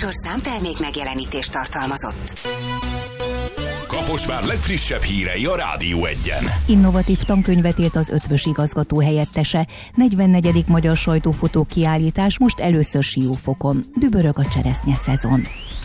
műsor számtermék megjelenítést tartalmazott. Kaposvár legfrissebb hírei a Rádió 1-en. Innovatív tankönyvet írt az Ötvös igazgató helyettese. 44. magyar sajtófotó kiállítás most először Siófokon. Dübörög a cseresznye szezon.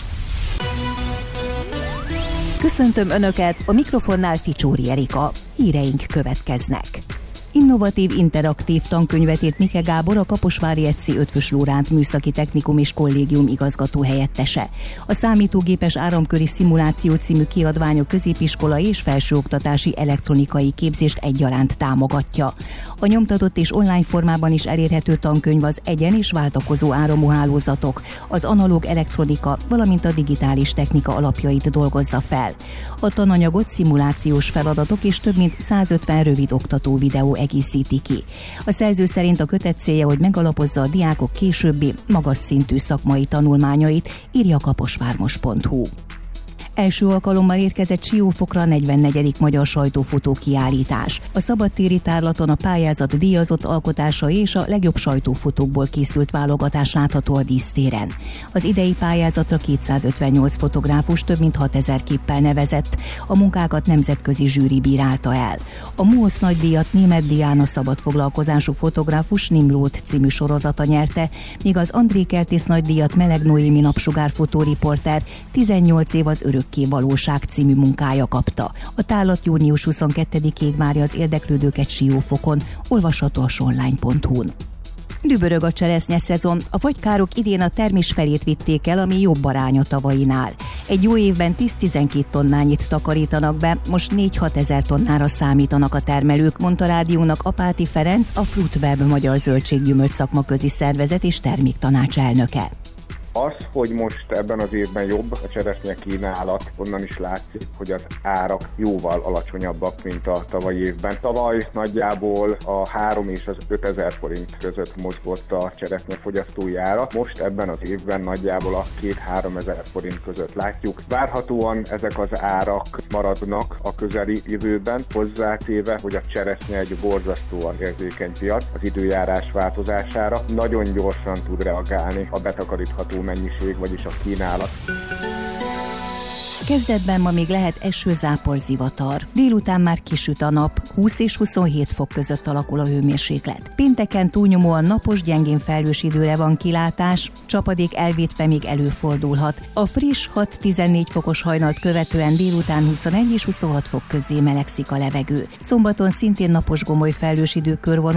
Köszöntöm Önöket, a mikrofonnál Ficsóri Erika. Híreink következnek. Innovatív, interaktív tankönyvet írt Mike Gábor, a Kaposvári ECI Eötvös Loránd Műszaki Technikum és Kollégium igazgató helyettese. A Számítógépes áramköri szimuláció című kiadvány a középiskolai és felsőoktatási elektronikai képzést egyaránt támogatja. A nyomtatott és online formában is elérhető tankönyv az egyen- és váltakozó áramú hálózatok, az analóg elektronika, valamint a digitális technika alapjait dolgozza fel. A tananyagot szimulációs feladatok és több mint 150 rövid oktató videó egészíti ki. A szerző szerint a kötet célja, hogy megalapozza a diákok későbbi, magas szintű szakmai tanulmányait, írja kaposvármos.hu. Első alkalommal érkezett Siófokra a 44. magyar sajtófotó kiállítás. A szabadtéri tárlaton a pályázat díjazott alkotásai és a legjobb sajtófotókból készült válogatás látható a dísztéren. Az idei pályázatra 258 fotográfus több mint 6000 képpel nevezett. A munkákat nemzetközi zsűri bírálta el. A MUOSZ nagydíjat Németh Diana szabadfoglalkozású fotográfus Nimród című sorozata nyerte, míg az André Kertész nagydíjat Meleg Noémi napsugár fotóriporter 18 év az örökké valóság című munkája kapta. A tárlat június 22-ig várja az érdeklődőket Siófokon, olvasható a sonline.hu-n. Dübörög a cseresznye szezon. A fagykárok idén a termés felét vitték el, ami jobb arány a tavainál. Egy jó évben 10-12 tonnányit takarítanak be, most 4-6 ezer tonnára számítanak a termelők, mondta rádiónak Apáti Ferenc, a Fruitweb magyar zöldséggyümölcs szakmaközi szervezet és terméktanács elnöke. Az, hogy most ebben az évben jobb a cseresznye kínálat, onnan is látszik, hogy az árak jóval alacsonyabbak, mint a tavalyi évben. Tavaly nagyjából a 3 és az 5 ezer forint között mozgott a cseresznye fogyasztói ára. Most ebben az évben nagyjából a 2-3 ezer forint között látjuk. Várhatóan ezek az árak maradnak a közeli jövőben, hozzátéve, hogy a cseresznye egy borzasztóan érzékeny piac az időjárás változására. Nagyon gyorsan tud reagálni a betakarítható mennyiség, vagyis a kínálat. Kezdetben ma még lehet eső, zápor, zivatar. Délután már kisüt a nap, 20 és 27 fok között alakul a hőmérséklet. Pénteken túlnyomóan napos, gyengén felhős időre van kilátás, csapadék elvétve még előfordulhat. A friss 6-14 fokos hajnalt követően délután 21 és 26 fok közé melegszik a levegő. Szombaton szintén napos, gomoly felhős időkör van